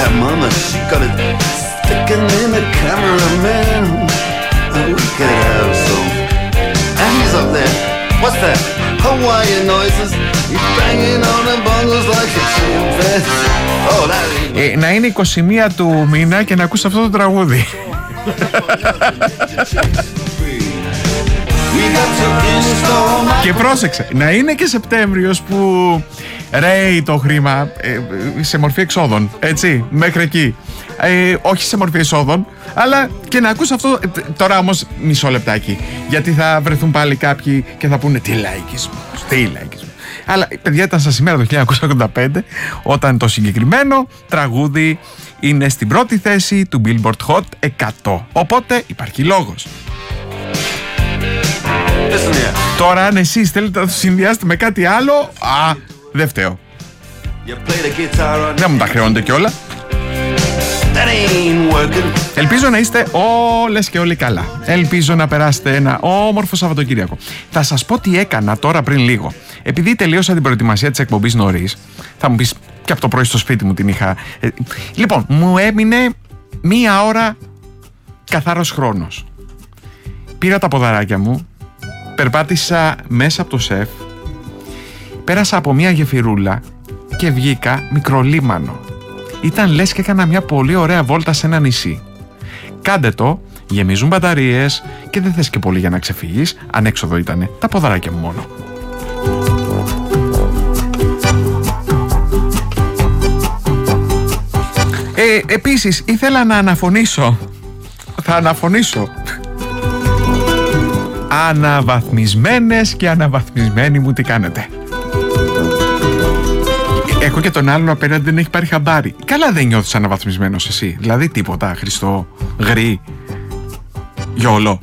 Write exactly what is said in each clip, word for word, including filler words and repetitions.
bad mama, she got it sticking in the cameraman. And we could have some. And he's up there. What's that? Hawaiian noises. He's banging on the bongos like a chimpanzee. Oh, that ε, να είναι εικοστή πρώτη του μήνα και να ακούσει αυτό το τραγούδι. Και πρόσεξε, να είναι και Σεπτέμβριος που ρέει το χρήμα ε, σε μορφή εξόδων, έτσι, μέχρι εκεί. Ε, όχι σε μορφή εισόδων, αλλά και να ακούς αυτό. Ε, τώρα όμως μισό λεπτάκι, γιατί θα βρεθούν πάλι κάποιοι και θα πούνε τι λαϊκισμός, τι λαϊκισμός. Αλλά παιδιά, ήταν σας ημέρα το χίλια εννιακόσια ογδόντα πέντε όταν το συγκεκριμένο τραγούδι είναι στην πρώτη θέση του Billboard Hot εκατό. Οπότε υπάρχει λόγος. Τώρα αν εσείς θέλετε να το συνδυάσετε με κάτι άλλο, α, δεν φταίω. Δεν μου τα χρεώνετε κιόλα. Ελπίζω να είστε όλες και όλοι καλά. Ελπίζω να περάσετε ένα όμορφο Σαββατοκύριακο. Θα σας πω τι έκανα τώρα πριν λίγο. Επειδή τελείωσα την προετοιμασία της εκπομπής νωρίς, θα μου πεις και από το πρωί στο σπίτι μου την είχα. Λοιπόν, μου έμεινε μία ώρα καθαρός χρόνος. Πήρα τα ποδαράκια μου, περπάτησα μέσα από το σεφ, πέρασα από μία γεφυρούλα και βγήκα μικρολίμανο. Ήταν λες και έκανα μια πολύ ωραία βόλτα σε ένα νησί. Κάντε το, γεμίζουν μπαταρίες και δεν θες και πολύ για να ξεφύγεις. Ανέξοδο ήτανε, τα ποδαράκια μου μόνο. Ε, επίσης ήθελα να αναφωνήσω. Θα αναφωνήσω. Αναβαθμισμένες και αναβαθμισμένοι μου τι κάνετε. Έχω και τον άλλον απέναντι, δεν έχει πάρει χαμπάρι. Καλά δεν νιώθεις αναβαθμισμένος εσύ. Δηλαδή τίποτα, Χριστό, γρή, γιόλο.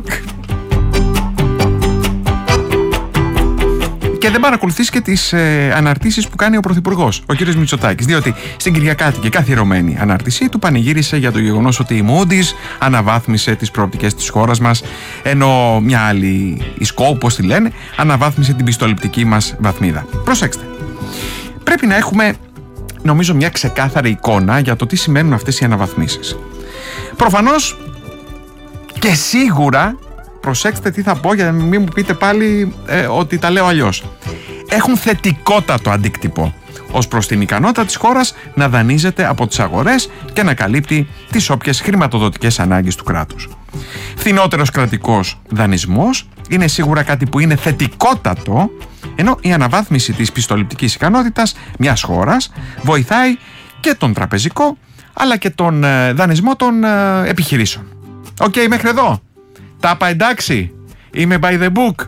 Και δεν παρακολουθείς και τις ε, αναρτήσεις που κάνει ο Πρωθυπουργός, ο κ. Μητσοτάκης. Διότι στην Κυριακάτικη καθιερωμένη ανάρτησή του πανηγύρισε για το γεγονός ότι η Moody's αναβάθμισε τις προοπτικές της χώρας μας, ενώ μια άλλη, η Σκόπ, όπως τη λένε, αναβάθμισε την πιστοληπτική μας βαθμίδα. Προσέξτε. Πρέπει να έχουμε, νομίζω, μια ξεκάθαρη εικόνα για το τι σημαίνουν αυτές οι αναβαθμίσεις. Προφανώς και σίγουρα, προσέξτε τι θα πω για να μην μου πείτε πάλι ε, ότι τα λέω αλλιώς. Έχουν θετικότατο αντίκτυπο ως προς την ικανότητα της χώρας να δανείζεται από τις αγορές και να καλύπτει τις όποιες χρηματοδοτικές ανάγκες του κράτους. Φθηνότερος κρατικός δανεισμός είναι σίγουρα κάτι που είναι θετικότατο, ενώ η αναβάθμιση της πιστοληπτικής ικανότητας μιας χώρας βοηθάει και τον τραπεζικό αλλά και τον ε, δανεισμό των ε, επιχειρήσεων. Οκ, okay, μέχρι εδώ. Τα είπα εντάξει. Είμαι by the book.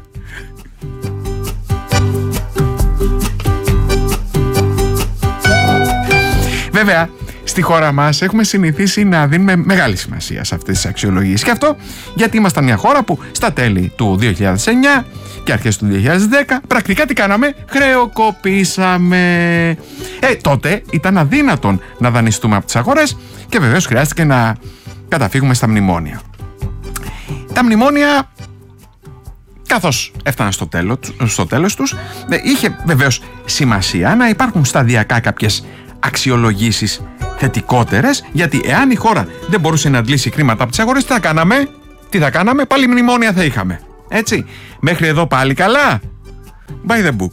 Βέβαια, στη χώρα μας έχουμε συνηθίσει να δίνουμε μεγάλη σημασία σε αυτές τις αξιολογίες. Και αυτό γιατί ήμασταν μια χώρα που στα τέλη του δύο χιλιάδες εννιά και αρχές του δύο χιλιάδες δέκα πρακτικά τι κάναμε? Χρεοκοπήσαμε. Ε, τότε ήταν αδύνατον να δανειστούμε από τις αγορές και βεβαίως χρειάστηκε να καταφύγουμε στα μνημόνια. Τα μνημόνια, καθώς έφταναν στο τέλος, στο τέλος τους, είχε βεβαίως σημασία να υπάρχουν σταδιακά κάποιες αξιολογήσεις θετικότερες, γιατί εάν η χώρα δεν μπορούσε να αντλήσει χρήματα από τις αγορές, τι θα κάναμε? Τι θα κάναμε? Πάλι μνημόνια θα είχαμε. Έτσι, μέχρι εδώ πάλι καλά. By the book.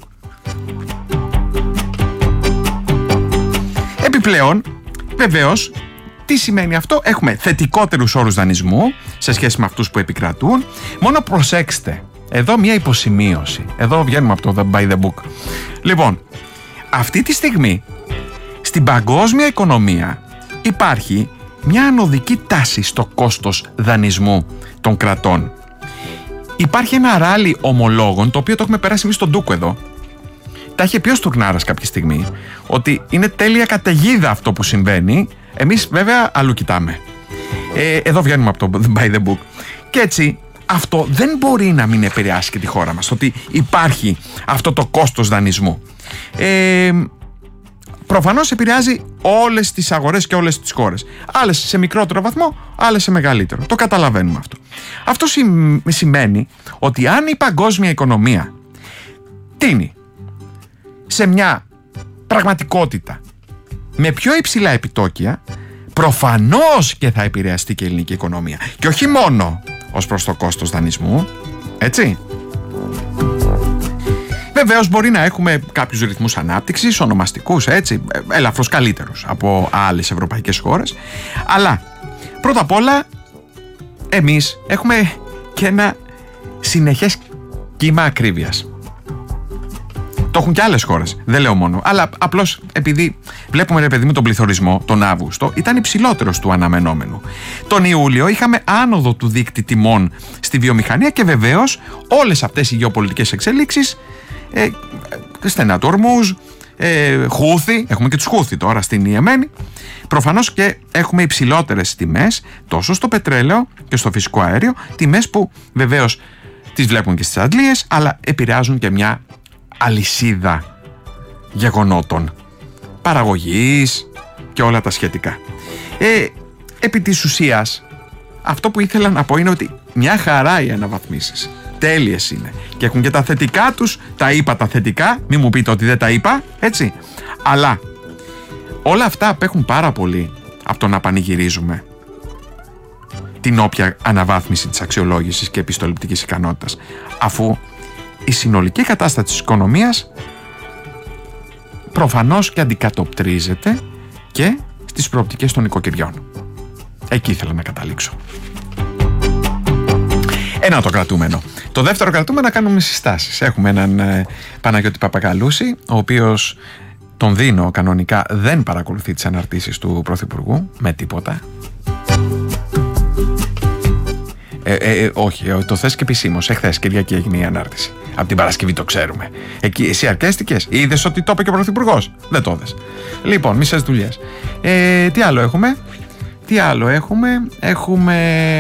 Επιπλέον, βεβαίως, τι σημαίνει αυτό? Έχουμε θετικότερους όρους δανεισμού σε σχέση με αυτούς που επικρατούν. Μόνο προσέξτε, εδώ μια υποσημείωση. Εδώ βγαίνουμε από το by the book. Λοιπόν, αυτή τη στιγμή στην παγκόσμια οικονομία υπάρχει μια ανωδική τάση στο κόστος δανεισμού των κρατών. Υπάρχει ένα ράλι ομολόγων, το οποίο το έχουμε περάσει εμείς στον ντούκο εδώ. Τα είχε πει ο Στουρνάρας κάποια στιγμή, ότι είναι τέλεια καταιγίδα αυτό που συμβαίνει. Εμείς βέβαια αλλού κοιτάμε. Ε, εδώ βγαίνουμε από το by the book. Και έτσι αυτό δεν μπορεί να μην επηρεάσει και τη χώρα μας, ότι υπάρχει αυτό το κόστος δανεισμού. Ε, προφανώς επηρεάζει όλες τις αγορές και όλες τις χώρες. Άλλες σε μικρότερο βαθμό, άλλες σε μεγαλύτερο. Το καταλαβαίνουμε αυτό. Αυτό σημαίνει ότι αν η παγκόσμια οικονομία τίνει σε μια πραγματικότητα με πιο υψηλά επιτόκια, προφανώς και θα επηρεαστεί και η ελληνική οικονομία. Και όχι μόνο ως προς το κόστος δανεισμού, έτσι. Βεβαίως μπορεί να έχουμε κάποιους ρυθμούς ανάπτυξης, ονομαστικούς, έτσι, ελαφρώς καλύτερους από άλλες ευρωπαϊκές χώρες. Αλλά πρώτα απ' όλα εμείς έχουμε και ένα συνεχές κύμα ακρίβειας. Το έχουν και άλλες χώρες, δεν λέω μόνο. Αλλά απλώς επειδή βλέπουμε, ρε παιδί μου, τον πληθωρισμό τον Αύγουστο ήταν υψηλότερος του αναμενόμενου. Τον Ιούλιο είχαμε άνοδο του δείκτη τιμών στη βιομηχανία και βεβαίως όλες αυτές οι γεωπολιτικές εξελίξεις, ε, στενά του Ορμούζ, ε, Χούθη, έχουμε και τους Χούθη τώρα στην Ιεμένη. Προφανώς και έχουμε υψηλότερες τιμές τόσο στο πετρέλαιο και στο φυσικό αέριο, τιμές που βεβαίως τις βλέπουν και στις αντλίες, αλλά επηρεάζουν και μια αλυσίδα γεγονότων, παραγωγής και όλα τα σχετικά. Ε, επί της ουσίας, αυτό που ήθελα να πω είναι ότι μια χαρά οι αναβαθμίσεις, τέλειες είναι και έχουν και τα θετικά τους, τα είπα τα θετικά, μην μου πείτε ότι δεν τα είπα, έτσι, αλλά όλα αυτά απέχουν πάρα πολύ από το να πανηγυρίζουμε την όποια αναβάθμιση της αξιολόγησης και επιστοληπτικής ικανότητας, αφού η συνολική κατάσταση της οικονομίας προφανώς και αντικατοπτρίζεται και στις προοπτικές των νοικοκυριών. Εκεί ήθελα να καταλήξω. Ένα το κρατούμενο. Το δεύτερο κρατούμενο, να κάνουμε συστάσεις. Έχουμε έναν ε, Παναγιώτη Παπακαλούση, ο οποίος τον δίνω κανονικά, δεν παρακολουθεί τις αναρτήσεις του Πρωθυπουργού με τίποτα. Ε, ε, ε, όχι, το θες και επισήμως. Εχθές Κυριακή έγινε η ανάρτηση. Από την Παρασκευή το ξέρουμε. Εκεί, εσύ αρκέστηκες, είδες ότι το είπε και ο Πρωθυπουργός? Δεν το είδες. Λοιπόν, μισές δουλειές. Ε, τι άλλο έχουμε? Τι άλλο έχουμε? Έχουμε.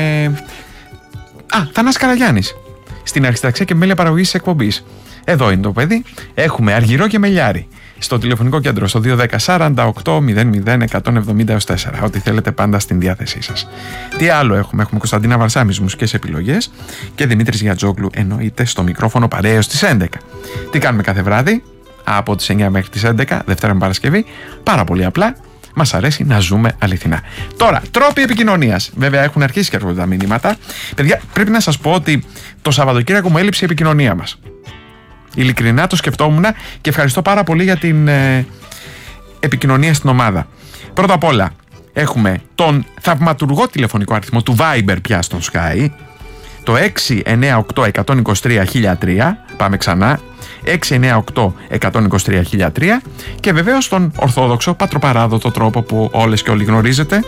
Α, Θανάσης Καραγιάννης. Στην Αρχιταξία και Μέλεια Παραγωγής της εκπομπής. Εδώ είναι το παιδί. Έχουμε Αργυρό και Μελιάρη στο τηλεφωνικό κέντρο στο δύο ένα μηδέν σαράντα οκτώ μηδέν μηδέν εκατόν εβδομήντα τέσσερα. Ό,τι θέλετε πάντα στην διάθεσή σας. Τι άλλο έχουμε? Έχουμε Κωνσταντίνα Βαρσάμις, μουσικές επιλογές, και Δημήτρης Γιατζόγλου εννοείται στο μικρόφωνο παρέα έως τις έντεκα. Τι κάνουμε κάθε βράδυ? Από τις εννιά μέχρι τις έντεκα, Δευτέρα με Παρασκευή. Πάρα πολύ απλά. Μας αρέσει να ζούμε αληθινά. Τώρα, τρόποι επικοινωνίας. Βέβαια, έχουν αρχίσει και έρχονται τα μηνύματα. Παιδιά, πρέπει να σας πω ότι το Σαββατοκύριακο μου έλειψε η επικοινωνία μας. Ειλικρινά το σκεφτόμουν και ευχαριστώ πάρα πολύ για την ε, επικοινωνία στην ομάδα. Πρώτα απ' όλα, έχουμε τον θαυματουργό τηλεφωνικό αριθμό του Viber πια στον Sky, το έξι εννιά οκτώ ένα δύο τρία χίλια τρία. Πάμε ξανά. έξι εννιά οκτώ ένα δύο τρία χίλια τρία. Και βεβαίως τον ορθόδοξο πατροπαράδοτο τρόπο που όλες και όλοι γνωρίζετε,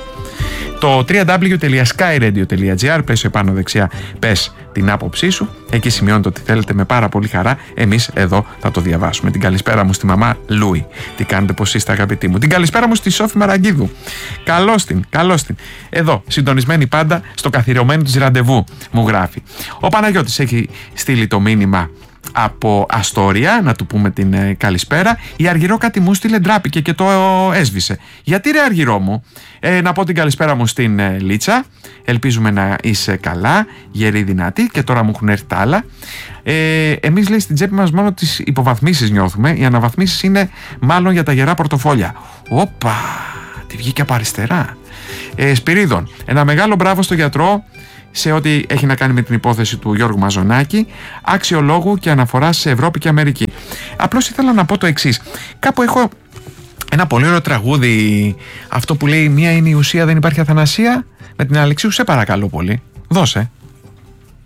το double-u double-u double-u τελεία sky radio τελεία gr. Πες επάνω δεξιά, πες την άποψή σου. Εκεί σημειώνετε ότι θέλετε με πάρα πολύ χαρά. Εμείς εδώ θα το διαβάσουμε. Την καλησπέρα μου στη μαμά Λούι. Τι κάνετε, πως είστε αγαπητοί μου? Την καλησπέρα μου στη Σόφη Μαραγκίδου. Καλώς την, καλώς την. Εδώ, συντονισμένη πάντα στο καθιερωμένο της ραντεβού, μου γράφει. Ο Παναγιώτης έχει στείλει το μήνυμα από Αστόρια, να του πούμε την ε, καλησπέρα. Η Αργυρό κάτι μου στείλε, ντράπηκε και το ε, έσβησε. Γιατί ρε Αργυρό μου? Ε, να πω την καλησπέρα μου στην ε, Λίτσα. Ελπίζουμε να είσαι καλά, γερή, δυνατή. Και τώρα μου έχουν έρθει τα άλλα. Ε, εμείς, λέει, στην τσέπη μας μόνο τις υποβαθμίσεις νιώθουμε. Οι αναβαθμίσεις είναι μάλλον για τα γερά πορτοφόλια. Όπα, τη βγήκε από αριστερά. Ε, Σπυρίδων, ένα μεγάλο μπράβο στο γιατρό σε ό,τι έχει να κάνει με την υπόθεση του Γιώργου Μαζονάκη, αξιολόγου και αναφορά σε Ευρώπη και Αμερική. Απλώς ήθελα να πω το εξής. Κάπου έχω ένα πολύ ωραίο τραγούδι, αυτό που λέει «Μία είναι η ουσία, δεν υπάρχει αθανασία», με την Αλεξίου. Σε παρακαλώ πολύ, δώσε.